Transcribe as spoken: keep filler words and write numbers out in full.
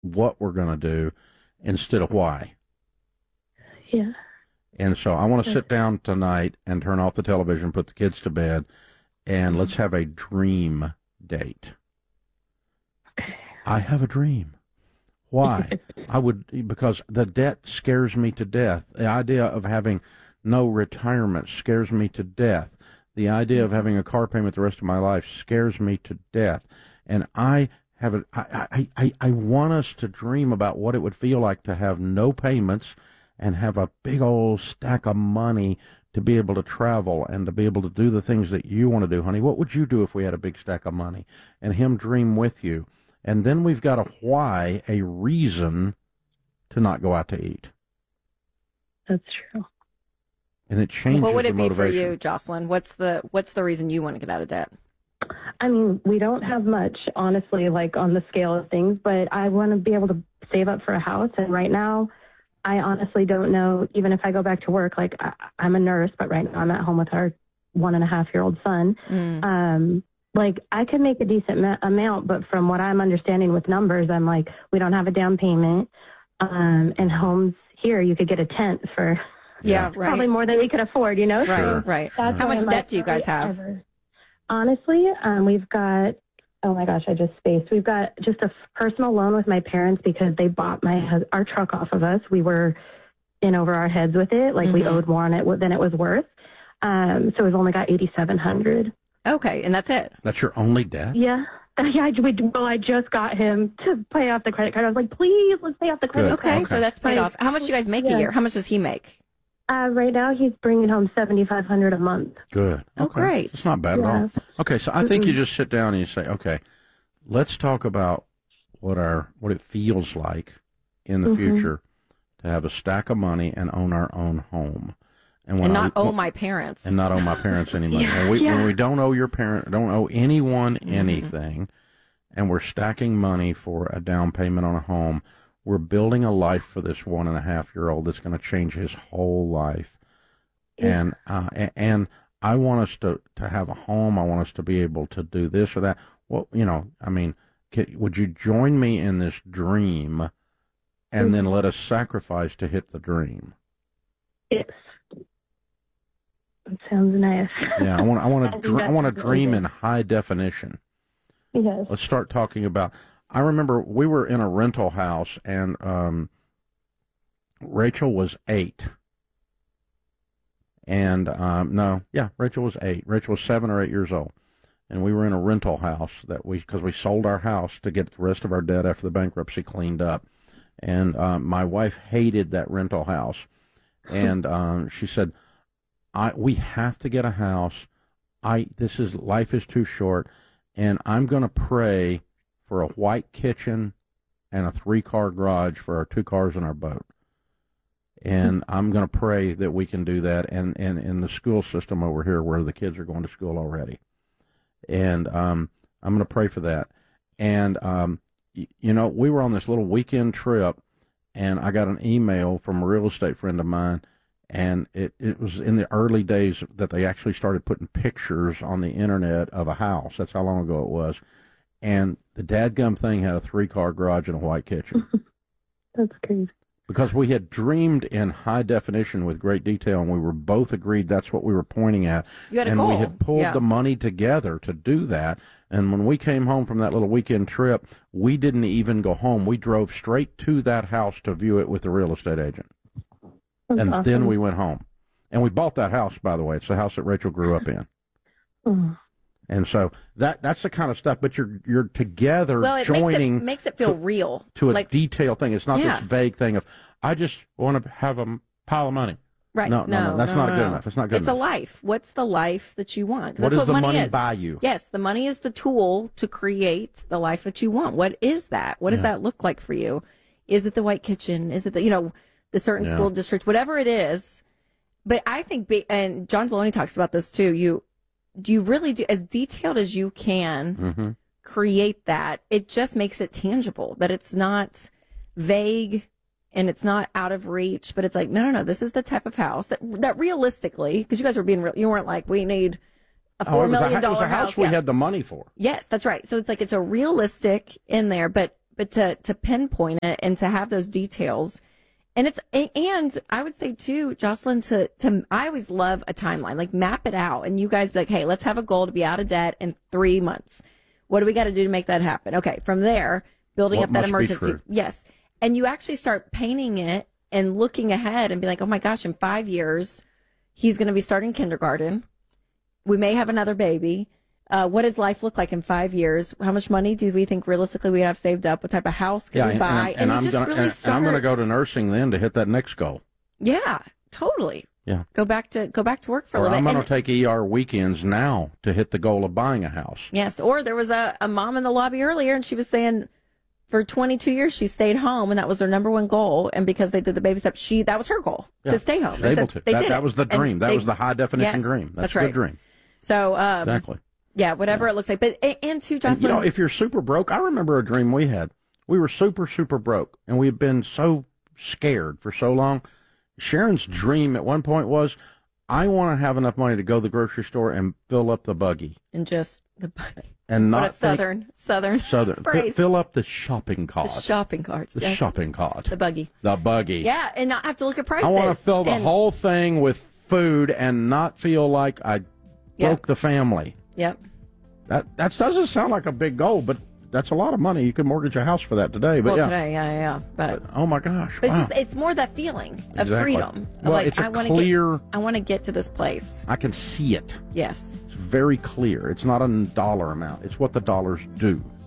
what we're going to do instead of why. Yeah. And so I want to sit down tonight and turn off the television, put the kids to bed, and let's have a dream date. I have a dream. Why? I would, because the debt scares me to death. The idea of having no retirement scares me to death. The idea of having a car payment the rest of my life scares me to death. And I have a, I, I, I, I want us to dream about what it would feel like to have no payments and have a big old stack of money to be able to travel and to be able to do the things that you want to do, honey. What would you do if we had a big stack of money? And him dream with you. And then we've got a why, a reason to not go out to eat. That's true. And it changes What would it the be for motivation. you, Jocelyn? What's the what's the reason you want to get out of debt? I mean, we don't have much, honestly, like on the scale of things, but I want to be able to save up for a house. And right now, I honestly don't know, even if I go back to work, like I, I'm a nurse, but right now I'm at home with our one and a half year old son. Mm. Um, like I could make a decent ma- amount, but from what I'm understanding with numbers, I'm like, we don't have a down payment. Um, and homes here, you could get a tent for Yeah, right. probably more than we could afford, you know? Right, So right. that's How why much I'm debt like, do you guys really have? ever- Honestly, um, we've got, oh my gosh, I just spaced. We've got just a f- personal loan with my parents because they bought my hus- our truck off of us. We were in over our heads with it. Like we Mhm. owed more on it than it was worth. Um, so we've only got eighty-seven hundred. Okay, and that's it. That's your only debt? Yeah. Yeah, I, we, well, I just got him to pay off the credit card. I was like, please, let's pay off the credit Good. card. Okay, so that's paid Like, off. How much do you guys make yeah. a year? How much does he make? Uh, right now, he's bringing home seventy-five hundred a month. Good. Oh, Okay. great. It's not bad Yeah. at all. Okay, so I think you just sit down and you say, okay, let's talk about what our what it feels like in the Mhm. future to have a stack of money and own our own home. And, And I- not owe my parents. and not owe my parents any money. Yeah, when, we, yeah. when we don't owe your parent, don't owe anyone Mm-hmm. anything, and we're stacking money for a down payment on a home, we're building a life for this one and a half year old that's going to change his whole life. Yeah. And uh, a- and I want us to, to have a home. I want us to be able to do this or that. Well, you know, I mean, can, would you join me in this dream, and then let us sacrifice to hit the dream? Yes. It sounds nice. Yeah, I want I want I to think dr- I that's want to really dream good. in high definition. Yes. Let's start talking about. I remember we were in a rental house, and um, Rachel was eight. And um, no, yeah, Rachel was eight. Rachel was seven or eight years old, and we were in a rental house that we because we sold our house to get the rest of our debt after the bankruptcy cleaned up. And um, my wife hated that rental house, and um, she said, "I we have to get a house. I this is life is too short, and I'm going to pray for a white kitchen and a three-car garage for our two cars and our boat. And I'm going to pray that we can do that, and, and in the school system over here where the kids are going to school already. And um, I'm going to pray for that. And, um, y- you know, we were on this little weekend trip, and I got an email from a real estate friend of mine, and it, it was in the early days that they actually started putting pictures on the internet of a house. That's how long ago it was. And the dadgum thing had a three-car garage and a white kitchen. That's crazy. Because we had dreamed in high definition with great detail, and we were both agreed that's what we were pointing at. You had a and goal. we had pulled Yeah. the money together to do that. And when we came home from that little weekend trip, we didn't even go home. We drove straight to that house to view it with the real estate agent. That's and awesome. then we went home. And we bought that house, by the way. It's the house that Rachel grew up in. Oh. And so that that's the kind of stuff, but you're you're together Well, it joining makes it, makes it feel to, real. to a like, detailed thing. It's not Yeah. this vague thing of, I just want to have a pile of money. right. No, no, no, that's no, not no, good no. enough. It's not good It's enough. a life. What's the life that you want? 'Cause What that's does what the money, money is. buy you? Yes, the money is the tool to create the life that you want. What is that? What does Yeah. that look like for you? Is it the white kitchen? Is it the, you know, the certain Yeah. school district? Whatever it is. But I think, be- and John Deloney talks about this too, you, do you really do, as detailed as you can, Mm-hmm. create that, it just makes it tangible, that it's not vague and it's not out of reach, but it's like, no, no, no, this is the type of house that, that realistically, because you guys were being real, you weren't like, we need a four million Oh, it was a, dollar it was a house, we Yeah. had the money for. Yes, that's right. So it's like, it's a realistic in there, but, but to, to pinpoint it and to have those details. And it's, and I would say too, Jocelyn, to, to, I always love a timeline, like map it out and you guys be like, hey, let's have a goal to be out of debt in three months. What do we got to do to make that happen? Okay. From there, building What up that must be emergency. true? Yes. And you actually start painting it and looking ahead and be like, oh my gosh, in five years, he's going to be starting kindergarten. We may have another baby. Uh, what does life look like in five years? How much money do we think realistically we have saved up? What type of house can Yeah, we and, buy? and, I'm- and you I'm just gonna, really and, start. and I'm going to go to nursing then to hit that next goal. Yeah, totally. Yeah. Go back to go back to work for a Or little I'm bit. going And- to take E R weekends now to hit the goal of buying a house. yes, or there was a, a mom in the lobby earlier, and she was saying for twenty-two years she stayed home, and that was her number one goal. And because they did the baby step, she that was her goal Yeah, to stay home. she's And so able to. They That, did that it. was the And dream. That they- was the high definition yes, dream. That's, that's the right. dream. So um, Exactly. yeah, whatever it looks like. But and, and too, And, Jocelyn, you know, if you're super broke, I remember a dream we had. We were super, super broke, and we had been so scared for so long. Sharon's dream at one point was, I want to have enough money to go to the grocery store and fill up the buggy. and just the And what not a think- southern southern Southern. Fi- phrase. fill up the shopping cart. The shopping carts. The yes. shopping cart. The buggy. The buggy. Yeah, and not have to look at prices. I want to fill the And- whole thing with food and not feel like I Yeah. broke the family. Yep. That that doesn't sound like a big goal, but that's a lot of money. You could mortgage a house for that today. But Well, yeah. today, yeah, yeah, yeah. But, But, oh my gosh! but it's wow. just it's more that feeling of Exactly. freedom. Of Well, like, it's a I wanna clear- Get, I want to get to this place. I can see it. Yes. It's very clear. It's not a dollar amount. It's what the dollars do.